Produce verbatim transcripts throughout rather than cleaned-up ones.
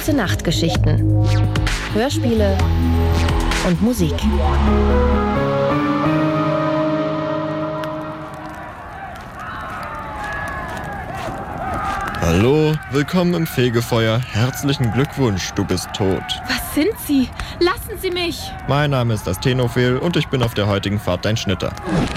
Gute Nachtgeschichten, Hörspiele und Musik. Hallo, willkommen im Fegefeuer. Herzlichen Glückwunsch, du bist tot. Was sind Sie? Lassen Sie mich! Mein Name ist Astenophel und ich bin auf der heutigen Fahrt dein Schnitter.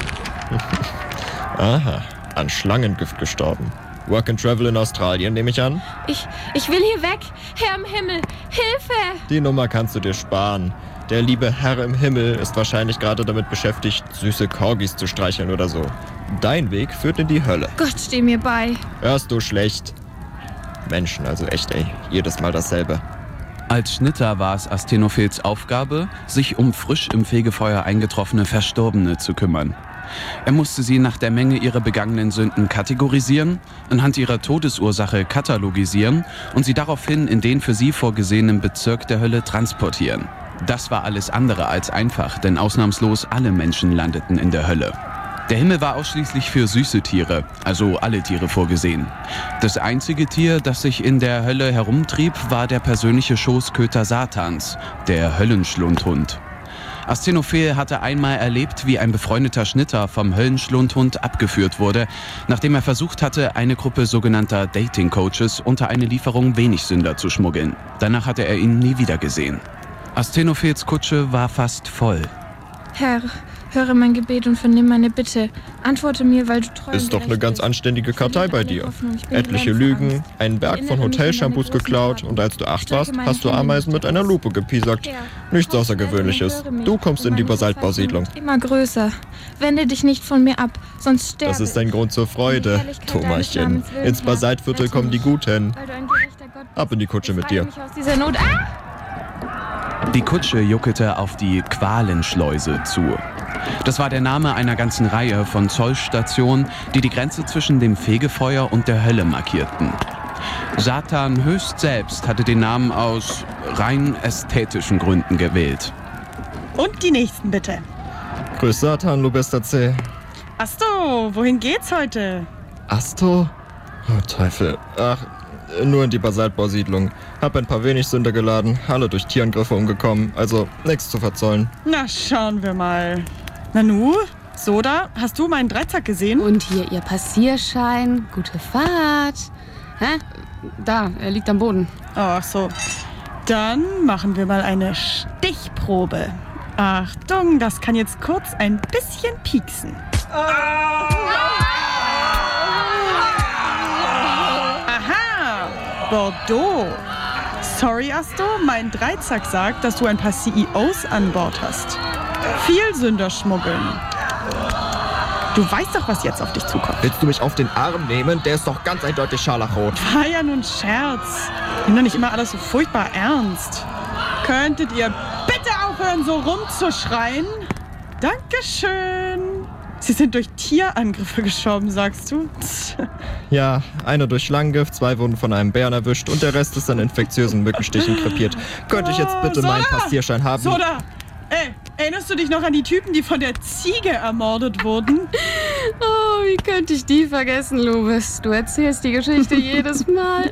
Aha, an Schlangengift gestorben. Work and Travel in Australien, nehme ich an? Ich, ich will hier weg! Herr im Himmel, Hilfe! Die Nummer kannst du dir sparen. Der liebe Herr im Himmel ist wahrscheinlich gerade damit beschäftigt, süße Corgis zu streicheln oder so. Dein Weg führt in die Hölle. Gott, steh mir bei. Hörst du schlecht? Menschen, also echt, ey. Jedes Mal dasselbe. Als Schnitter war es Astenophels Aufgabe, sich um frisch im Fegefeuer eingetroffene Verstorbene zu kümmern. Er musste sie nach der Menge ihrer begangenen Sünden kategorisieren, anhand ihrer Todesursache katalogisieren und sie daraufhin in den für sie vorgesehenen Bezirk der Hölle transportieren. Das war alles andere als einfach, denn ausnahmslos alle Menschen landeten in der Hölle. Der Himmel war ausschließlich für süße Tiere, also alle Tiere vorgesehen. Das einzige Tier, das sich in der Hölle herumtrieb, war der persönliche Schoßköter Satans, der Höllenschlundhund. Astenophel hatte einmal erlebt, wie ein befreundeter Schnitter vom Höllenschlundhund abgeführt wurde, nachdem er versucht hatte, eine Gruppe sogenannter Dating-Coaches unter eine Lieferung Wenigsünder zu schmuggeln. Danach hatte er ihn nie wieder gesehen. Astenophels Kutsche war fast voll. Herr, höre mein Gebet und vernimm meine Bitte. Antworte mir, weil du treu Ist doch eine ganz anständige Kartei bei dir. Etliche Lügen, einen Berg von Hotelshampoos geklaut und als du acht warst, hast du Ameisen mit einer Lupe gepiesackt. Nichts Außergewöhnliches. Du kommst in die Basaltbausiedlung. Immer größer. Wende dich nicht von mir ab, sonst sterbe ich. Das ist ein Grund zur Freude, Thomaschen. Ins Basaltviertel kommen die Guten. Ab in die Kutsche mit dir. Die Kutsche juckelte auf die Qualenschleuse zu. Das war der Name einer ganzen Reihe von Zollstationen, die die Grenze zwischen dem Fegefeuer und der Hölle markierten. Satan höchst selbst hatte den Namen aus rein ästhetischen Gründen gewählt. Und die nächsten bitte. Grüß Satan, du bester C. Asto, wohin geht's heute? Asto? Oh Teufel. Ach, nur in die Basaltbausiedlung. Hab ein paar Wenigsünder geladen, alle durch Tierangriffe umgekommen, also nichts zu verzollen. Na, schauen wir mal. Nanu, Soda, hast du meinen Dreizack gesehen? Und hier Ihr Passierschein. Gute Fahrt. Hä? Da, er liegt am Boden. Ach so. Dann machen wir mal eine Stichprobe. Achtung, das kann jetzt kurz ein bisschen pieksen. Aha, Bordeaux. Sorry, Asto, mein Dreizack sagt, dass du ein paar C E Os an Bord hast. Viel Sünder schmuggeln. Du weißt doch, was jetzt auf dich zukommt. Willst du mich auf den Arm nehmen? Der ist doch ganz eindeutig scharlachrot. War ja nun Scherz. Nimm doch nicht immer alles so furchtbar ernst. Könntet ihr bitte aufhören, so rumzuschreien? Dankeschön. Sie sind durch Tierangriffe gestorben, sagst du? Ja, einer durch Schlangengift, zwei wurden von einem Bären erwischt und der Rest ist an infektiösen Mückenstichen krepiert. Könnte ich jetzt bitte Soda! meinen Passierschein haben? Soda! Ey, erinnerst du dich noch an die Typen, die von der Ziege ermordet wurden? Oh, wie könnte ich die vergessen, Lubis? Du erzählst die Geschichte jedes Mal.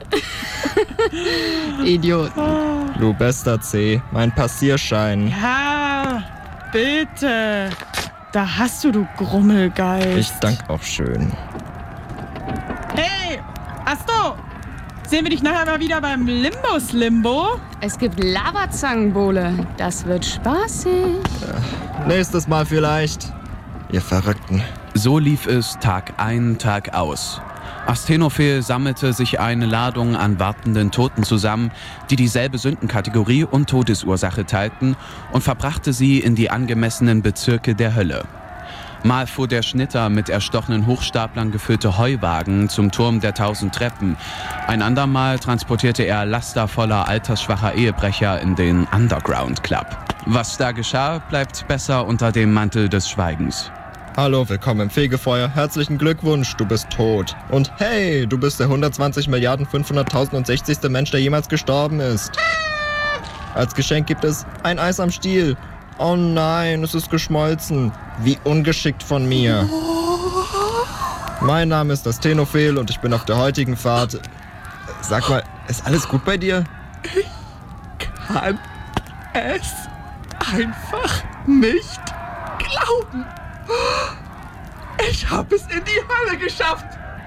Idiot. Du bester C, mein Passierschein. Ja, bitte. Da hast du, du Grummelgeist. Ich dank auch schön. Hey, Asto! Sehen wir dich nachher mal wieder beim Limbus-Limbo? Es gibt Lavazangenbowle. Das wird spaßig. Ja, nächstes Mal vielleicht. Ihr Verrückten. So lief es Tag ein, Tag aus. Astenophel sammelte sich eine Ladung an wartenden Toten zusammen, die dieselbe Sündenkategorie und Todesursache teilten, und verbrachte sie in die angemessenen Bezirke der Hölle. Mal fuhr der Schnitter mit erstochenen Hochstaplern gefüllte Heuwagen zum Turm der tausend Treppen. Ein andermal transportierte er Laster voller altersschwacher Ehebrecher in den Underground Club. Was da geschah, bleibt besser unter dem Mantel des Schweigens. Hallo, willkommen im Fegefeuer. Herzlichen Glückwunsch, du bist tot. Und hey, du bist der hundertzwanzig Milliarden fünfhunderttausendsechzigste Mensch, der jemals gestorben ist. Als Geschenk gibt es ein Eis am Stiel. Oh nein, es ist geschmolzen. Wie ungeschickt von mir. Mein Name ist Astenophel und ich bin auf der heutigen Fahrt. Sag mal, ist alles gut bei dir? Ich kann es einfach nicht glauben. Ich habe es in die Hölle geschafft.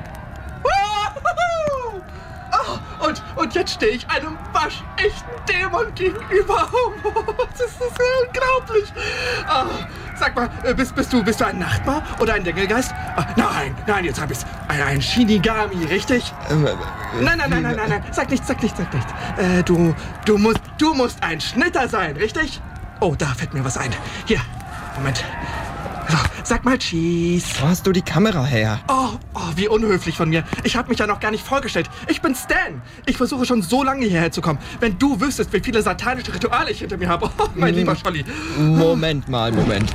Oh, und, und jetzt stehe ich einem waschechten Dämon gegenüber. Das ist, das ist unglaublich. Oh, sag mal, bist, bist, du, bist du ein Nachbar oder ein Dengelgeist? Oh, nein, nein, jetzt habe ich es. Ein, ein Shinigami, richtig? Ähm, äh, Nein, nein, nein, nein, nein, nein. Sag nichts, sag nichts, sag nichts. Äh, du, du musst, du musst ein Schnitter sein, richtig? Oh, da fällt mir was ein. Hier, Moment. So, sag mal Cheese. Wo hast du die Kamera her? Oh, oh, wie unhöflich von mir. Ich habe mich ja noch gar nicht vorgestellt. Ich bin Stan. Ich versuche schon so lange hierher zu kommen. Wenn du wüsstest, wie viele satanische Rituale ich hinter mir habe. Oh, mein Hm. lieber Scholli. Moment mal, Moment.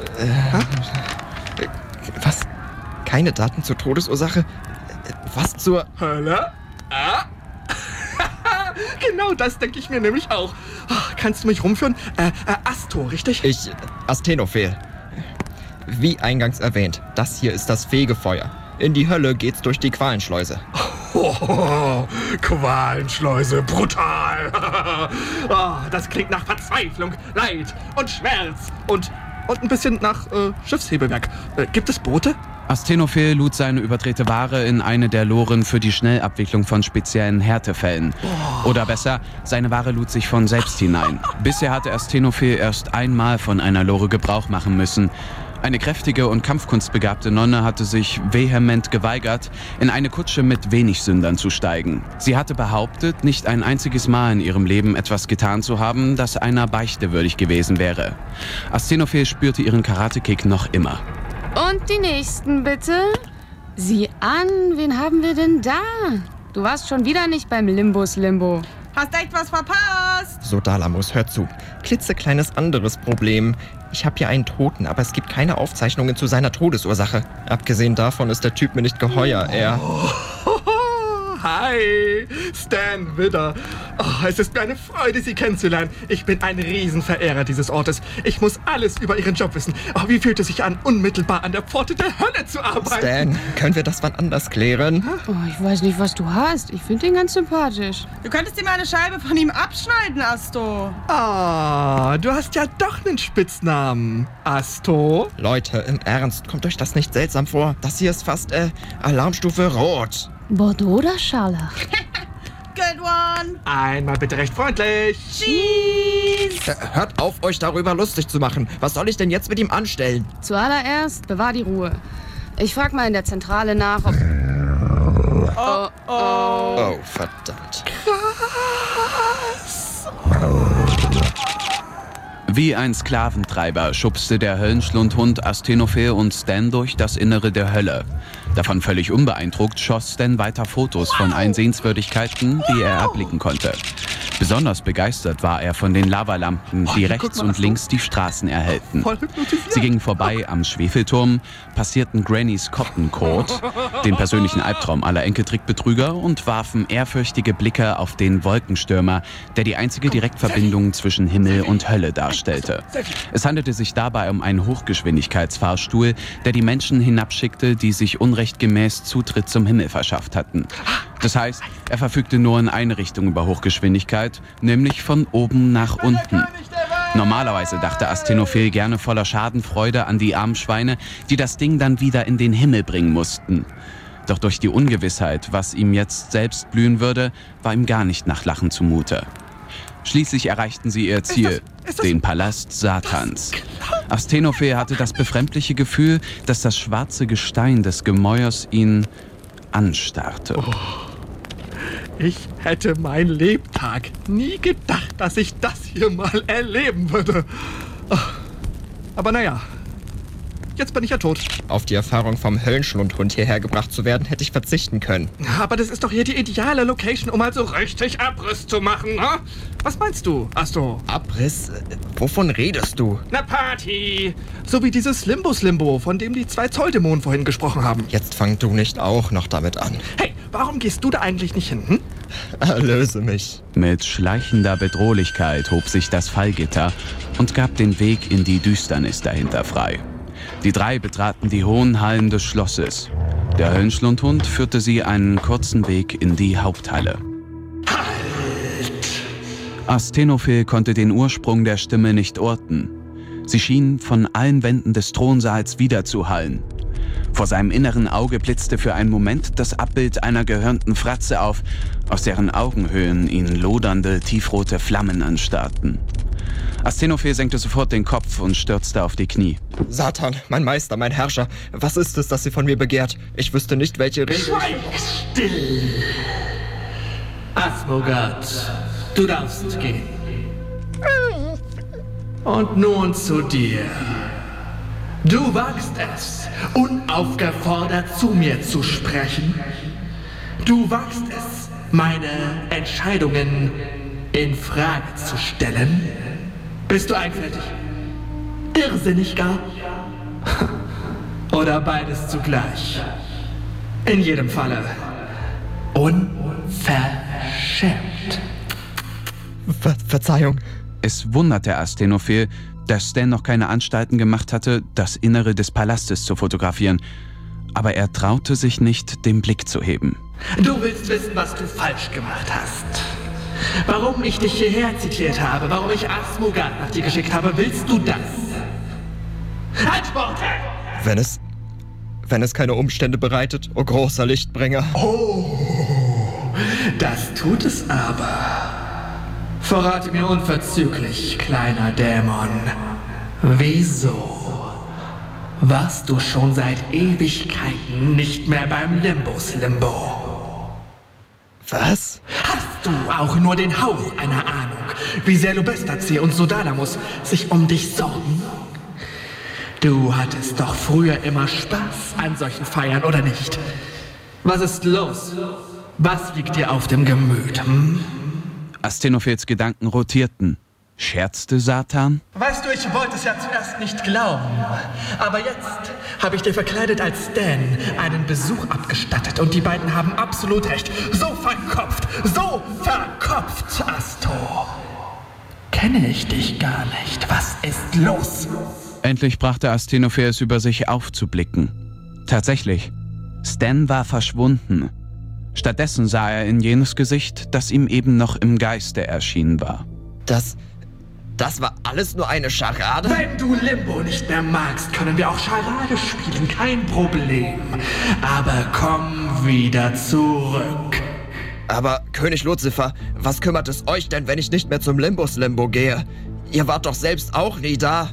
Äh, was? Keine Daten zur Todesursache? Was zur... Hölle? Ah? Genau das denke ich mir nämlich auch. Oh, kannst du mich rumführen? Äh, äh, Asto, richtig? Ich... Asthenophel. Wie eingangs erwähnt, das hier ist das Fegefeuer. In die Hölle geht's durch die Qualenschleuse. Oh, Qualenschleuse, brutal. Oh, das klingt nach Verzweiflung, Leid und Schmerz und, und ein bisschen nach äh, Schiffshebewerk. Äh, gibt es Boote? Asthenophel lud seine überdrehte Ware in eine der Loren für die Schnellabwicklung von speziellen Härtefällen. Oder besser, seine Ware lud sich von selbst hinein. Bisher hatte Asthenophel erst einmal von einer Lore Gebrauch machen müssen. Eine kräftige und kampfkunstbegabte Nonne hatte sich vehement geweigert, in eine Kutsche mit wenig Sündern zu steigen. Sie hatte behauptet, nicht ein einziges Mal in ihrem Leben etwas getan zu haben, das einer Beichte würdig gewesen wäre. Asthenophel spürte ihren Karate-Kick noch immer. Und die nächsten bitte. Sieh an, wen haben wir denn da? Du warst schon wieder nicht beim Limbus Limbo. Hast echt was verpasst? Sodalamus, hör zu. Klitzekleines anderes Problem. Ich habe hier einen Toten, aber es gibt keine Aufzeichnungen zu seiner Todesursache. Abgesehen davon ist der Typ mir nicht geheuer. Er... Hi, Stan Widder. Oh, es ist mir eine Freude, Sie kennenzulernen. Ich bin ein Riesenverehrer dieses Ortes. Ich muss alles über Ihren Job wissen. Oh, wie fühlt es sich an, unmittelbar an der Pforte der Hölle zu arbeiten? Stan, können wir das wann anders klären? Oh, ich weiß nicht, was du hast. Ich finde ihn ganz sympathisch. Du könntest dir mal eine Scheibe von ihm abschneiden, Asto. Ah, du hast ja doch einen Spitznamen. Asto? Leute, im Ernst, kommt euch das nicht seltsam vor? Das hier ist fast, äh, Alarmstufe Rot. Bordeaux oder Scharlach? Good one. Einmal bitte recht freundlich. Cheese. Äh, hört auf, euch darüber lustig zu machen. Was soll ich denn jetzt mit ihm anstellen? Zuallererst, bewahr die Ruhe. Ich frag mal in der Zentrale nach, ob... Oh, oh. Oh, verdammt. Wie ein Sklaventreiber schubste der Höllenschlundhund Asthenophel und Stan durch das Innere der Hölle. Davon völlig unbeeindruckt schoss Stan weiter Fotos von allen Sehenswürdigkeiten, die er erblicken konnte. Besonders begeistert war er von den Lavalampen, die rechts und links die Straßen erhellten. Sie gingen vorbei am Schwefelturm, passierten Grannys Cotton Court, den persönlichen Albtraum aller Enkeltrickbetrüger, und warfen ehrfürchtige Blicke auf den Wolkenstürmer, der die einzige Direktverbindung zwischen Himmel und Hölle darstellte. Es handelte sich dabei um einen Hochgeschwindigkeitsfahrstuhl, der die Menschen hinabschickte, die sich unrechtgemäß Zutritt zum Himmel verschafft hatten. Das heißt, er verfügte nur in eine Richtung über Hochgeschwindigkeit, nämlich von oben nach unten. Normalerweise dachte Asthenophel gerne voller Schadenfreude an die armen Schweine, die das Ding dann wieder in den Himmel bringen mussten. Doch durch die Ungewissheit, was ihm jetzt selbst blühen würde, war ihm gar nicht nach Lachen zumute. Schließlich erreichten sie ihr Ziel, den Palast Satans. Asthenophel hatte das befremdliche Gefühl, dass das schwarze Gestein des Gemäuers ihn anstarrte. Oh, ich hätte mein Lebtag nie gedacht, dass ich das hier mal erleben würde. Oh, aber naja, jetzt bin ich ja tot. Auf die Erfahrung vom Höllenschlundhund hierher gebracht zu werden, hätte ich verzichten können. Aber das ist doch hier die ideale Location, um mal so richtig Abriss zu machen, ne? Was meinst du, Asto? Abriss? Wovon redest du? Na, Party! So wie dieses Limbus-Limbo, von dem die zwei Zolldämonen vorhin gesprochen haben. Jetzt fang du nicht auch noch damit an. Hey, warum gehst du da eigentlich nicht hin? Hm? Erlöse mich. Mit schleichender Bedrohlichkeit hob sich das Fallgitter und gab den Weg in die Düsternis dahinter frei. Die drei betraten die hohen Hallen des Schlosses. Der Höllenschlundhund führte sie einen kurzen Weg in die Haupthalle. Halt! Astenophel konnte den Ursprung der Stimme nicht orten. Sie schien von allen Wänden des Thronsaals widerzuhallen. Vor seinem inneren Auge blitzte für einen Moment das Abbild einer gehörnten Fratze auf, aus deren Augenhöhlen ihn lodernde, tiefrote Flammen anstarrten. Astenophel senkte sofort den Kopf und stürzte auf die Knie. Satan, mein Meister, mein Herrscher, was ist es, das sie von mir begehrt? Ich wüsste nicht, welche Regel... Schweig still! Asmogad, du darfst gehen. Und nun zu dir. Du wagst es, unaufgefordert zu mir zu sprechen. Du wagst es, meine Entscheidungen in Frage zu stellen. Bist du einfältig? Irrsinnig gar? Oder beides zugleich? In jedem Falle unverschämt. Ver Verzeihung. Es wunderte Astenophel, dass Stan noch keine Anstalten gemacht hatte, das Innere des Palastes zu fotografieren. Aber er traute sich nicht, den Blick zu heben. Du willst wissen, was du falsch gemacht hast. Warum ich dich hierher zitiert habe, warum ich Asmogad nach dir geschickt habe, willst du das? Antworte! Wenn es... Wenn es keine Umstände bereitet, o großer Lichtbringer. Oh, das tut es aber. Verrate mir unverzüglich, kleiner Dämon. Wieso warst du schon seit Ewigkeiten nicht mehr beim Limbus-Limbo? Was? Hast du auch nur den Hauch einer Ahnung, wie sehr Lubestazir und Sodalamus sich um dich sorgen? Du hattest doch früher immer Spaß an solchen Feiern, oder nicht? Was ist los? Was liegt dir auf dem Gemüt, hm? Astenophels Gedanken rotierten. Scherzte Satan? Weißt du, ich wollte es ja zuerst nicht glauben. Aber jetzt habe ich dir verkleidet als Stan einen Besuch abgestattet. Und die beiden haben absolut recht. So verkopft, so verkopft, Asto. Kenne ich dich gar nicht. Was ist los? Endlich brachte Astenophel es über sich aufzublicken. Tatsächlich, Stan war verschwunden. Stattdessen sah er in jenes Gesicht, das ihm eben noch im Geiste erschienen war. Das... das war alles nur eine Scharade? Wenn du Limbo nicht mehr magst, können wir auch Scharade spielen, kein Problem. Aber komm wieder zurück. Aber, König Luzifer, was kümmert es euch denn, wenn ich nicht mehr zum Limbus-Limbo gehe? Ihr wart doch selbst auch nie da.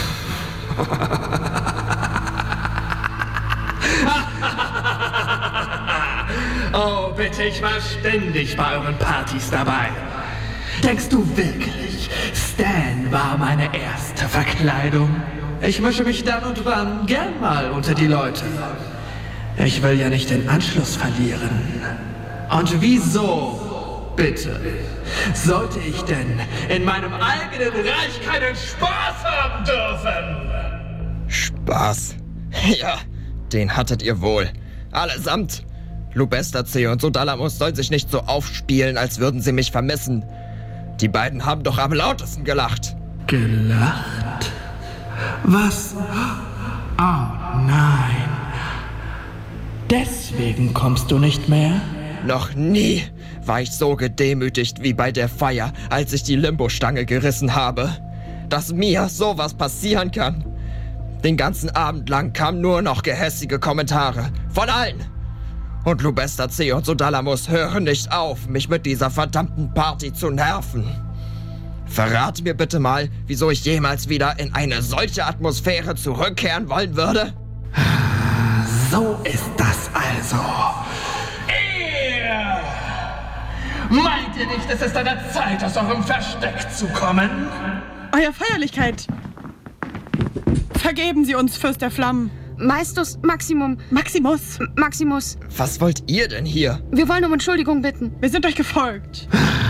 Oh, bitte, ich war ständig bei euren Partys dabei. Denkst du wirklich, Stan war meine erste Verkleidung? Ich mische mich dann und wann gern mal unter die Leute. Ich will ja nicht den Anschluss verlieren. Und wieso, bitte, sollte ich denn in meinem eigenen Reich keinen Spaß haben dürfen? Spaß? Ja, den hattet ihr wohl. Allesamt. Lubestazir und Sodalamus sollen sich nicht so aufspielen, als würden sie mich vermissen. Die beiden haben doch am lautesten gelacht. Gelacht? Was? Oh nein. Deswegen kommst du nicht mehr? Noch nie war ich so gedemütigt wie bei der Feier, als ich die Limbo-Stange gerissen habe. Dass mir sowas passieren kann. Den ganzen Abend lang kamen nur noch gehässige Kommentare. Von allen. Und Lubestazir und Sodalamus hören nicht auf, mich mit dieser verdammten Party zu nerven. Verrat mir bitte mal, wieso ich jemals wieder in eine solche Atmosphäre zurückkehren wollen würde? So ist das also. Ihr! Meint ihr nicht, es ist an der Zeit, aus eurem Versteck zu kommen? Euer Feierlichkeit! Vergeben Sie uns, Fürst der Flammen. Maestus Maximum. Maximus. M- Maximus. Was wollt ihr denn hier? Wir wollen um Entschuldigung bitten. Wir sind euch gefolgt.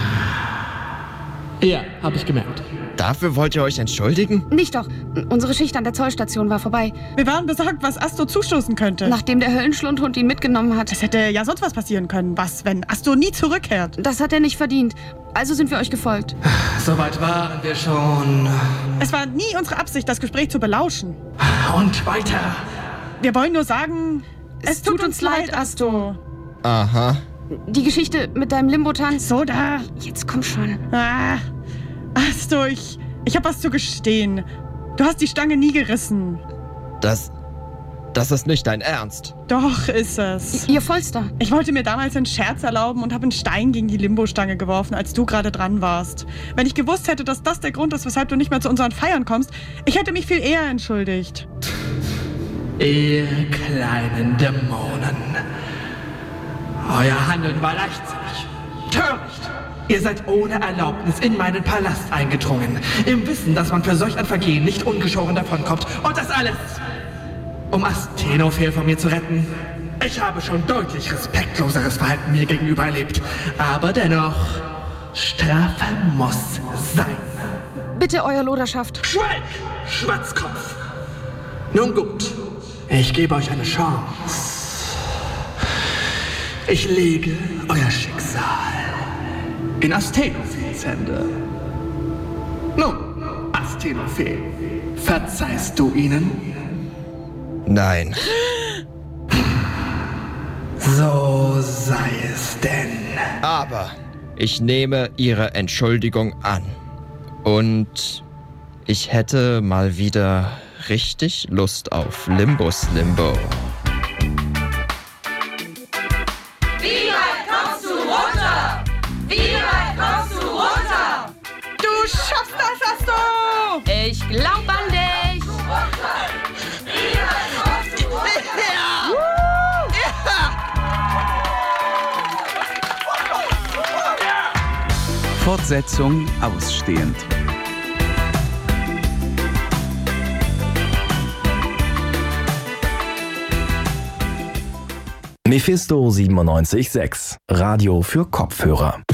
Ja, hab ich gemerkt. Dafür wollt ihr euch entschuldigen? Nicht doch. Unsere Schicht an der Zollstation war vorbei. Wir waren besorgt, was Asto zustoßen könnte. Nachdem der Höllenschlundhund ihn mitgenommen hat. Es hätte ja sonst was passieren können. Was, wenn Asto nie zurückkehrt? Das hat er nicht verdient. Also sind wir euch gefolgt. Soweit waren wir schon. Es war nie unsere Absicht, das Gespräch zu belauschen. Und weiter. Wir wollen nur sagen, es, Es tut uns leid, Asto. Aha. die Geschichte mit deinem Limbo-Tanz. So, da. Jetzt komm schon. Ah, Asto, ich, ich hab was zu gestehen. Du hast die Stange nie gerissen. Das... Das ist nicht dein Ernst. Doch, ist es. Ihr Vollster. Ich wollte mir damals einen Scherz erlauben und habe einen Stein gegen die Limbo-Stange geworfen, als du gerade dran warst. Wenn ich gewusst hätte, dass das der Grund ist, weshalb du nicht mehr zu unseren Feiern kommst, ich hätte mich viel eher entschuldigt. Ihr kleinen Dämonen. Euer Handeln war leichtsinnig. Töricht. Ihr seid ohne Erlaubnis in meinen Palast eingedrungen. Im Wissen, dass man für solch ein Vergehen nicht ungeschoren davonkommt. Und das alles, um Asthenophel von mir zu retten. Ich habe schon deutlich respektloseres Verhalten mir gegenüber erlebt. Aber dennoch, Strafe muss sein. Bitte, Euer Loderschaft. Schweig, Schwatzkopf. Nun gut, ich gebe euch eine Chance. Ich lege euer Schicksal in Asthenophels Hände. Nun, Asthenophel, verzeihst du ihnen? Nein. So sei es denn. Aber ich nehme Ihre Entschuldigung an. Und ich hätte mal wieder richtig Lust auf Limbus Limbo. Wie weit kommst du runter? Wie weit kommst du runter? Du schaffst das, Asto! Ich glaub an dich. Wie weit kommst du runter? Fortsetzung ausstehend. Mephisto siebenundneunzig Komma sechs. Radio für Kopfhörer.